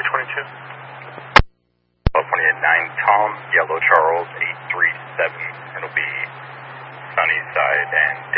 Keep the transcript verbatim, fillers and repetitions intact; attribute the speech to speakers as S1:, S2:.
S1: twenty-two.
S2: California nine Tom, Yellow Charles eight three seven. It'll be Sunnyside and